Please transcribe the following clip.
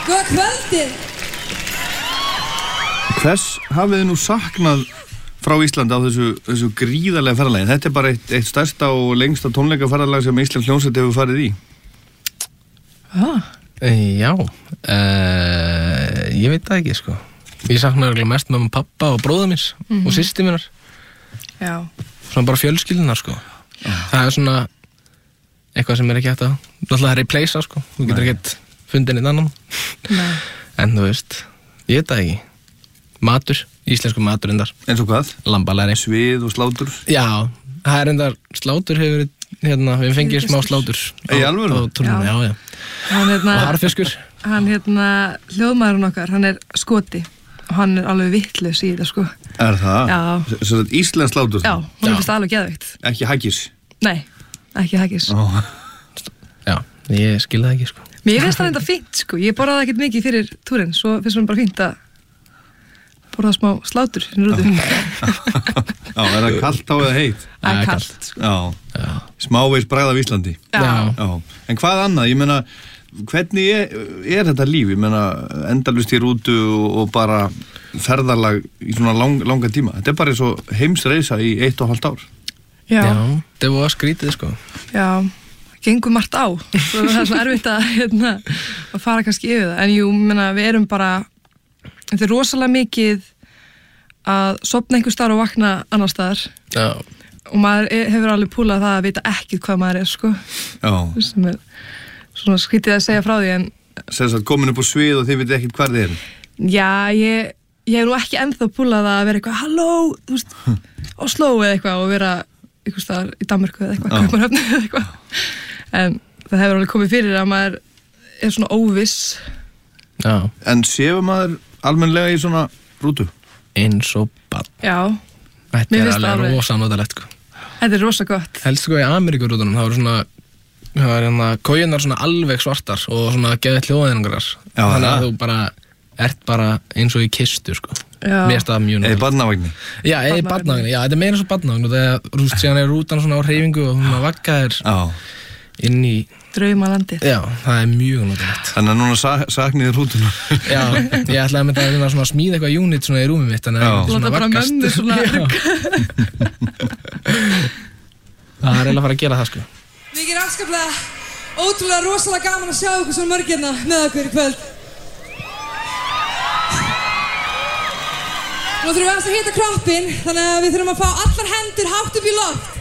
Góða kvöldið. Hvers hafið þið nú saknað frá Íslandi á þessu gríðarlega ferðalagi? Þetta bara eitt stærsta og lengsta tónleikaferðalag sem Íslands hljómsveit hefur farið í. Já, ég veit það ekki, sko. Ég saknaði mest með pappa og bróður minns og systir minnar. Já. Svona bara fjölskyldunar, sko. Það svona eitthvað sem ekki hægt að náttúrulega replacea, sko. Þú getur ekkert fundið neitt annan. Nei. En þú veist, ég veit það ekki. Matur, íslensku matur endar. Eins og hvað? Lambalæri. Svið og slátur? Já, það endar slátur hefur verið, við fengið smá slátur. Í alvöru? Já. Og harfiskur. Hann hljóðmaðurinn okkar, hann skoti og hann alveg vitlaus í þetta, sko. Er það? Já. Svo þetta íslensk slátur? Já, hún finnst alveg geðveikt. Ekki haggis? Nei, ekki haggis. Já, ég skil það ekki, sko. Mér finnst það enda fínt, sko. Ég borðaði ekkert mikið fyrir túrin, svo finnst mér bara fínt að borða smá slátur sinni rútu. Já, það kalt á eða heitt? Það kalt, sko. Já. Smávegis bragð af Íslandi. Já. En hvað annað? Ég meina, hvernig er þetta líf? Ég meina, endalaust í rútu og bara ferðalag í svona langa tíma. Þetta bara eins og heimsreisa í 1,5 ár. Já. Þetta var skrítið, sko. Já, gengur margt á. Það er svona erfitt að fara kannski yfir það. En jú, við erum bara, þetta rosalega mikið að sofna einhvers staðar og vakna annar staðar. Já. Og maður hefur alveg púlað það að vita ekkert hvað maður sko. Já. Sem svona skrítið að segja frá því, en Segðast að komin upp á svið og þið veit ekkert hvað þið er. Já, ég hef nú ekki ennþá púlað að vera eitthvað halló, þú veist, Oslo eða eitthvað og vera einhvers staðar í Danmörku eða eitthvað, Kaupmannahöfn eða eitthvað. En það hefur alveg komið fyrir að maður svona óviss. Já. En séu maður almennlega í svona rútu? Eins og barn. Já. Þetta alveg rosa notalegt, sko. Þetta rosa gott. Helst sko í Ameríkurútunum, það var kójunar svona alveg svartar og svona geðið hljóðinangarar. Þannig að þú bara eins og í kistu, sko. Já. Mér staða mjög notalegt. Eða barnavagni? Já, eða barnavagni. Já, þetta meira eins og barnavagni og þegar síðan rútan svona á hreyfingu og hún vaggaðir inn í draumalandið. Já, það mjög notalegt. Þannig að núna sakniði rútuna. Já, ég ætlaði með þetta að smíða eitthvað unit svona í rúmið mitt, þannig að svona vaggast. Láta bara mömmu svona Það eiginlega að fara að gera það, sko. Mikið afskaplega, ótrúlega rosalega gaman að sjá ykkur svo mörg hérna með okkur í kvöld. Nú þurfum við að hita kroppinn, þannig að við þurfum að fá allar hendur hátt upp í loft.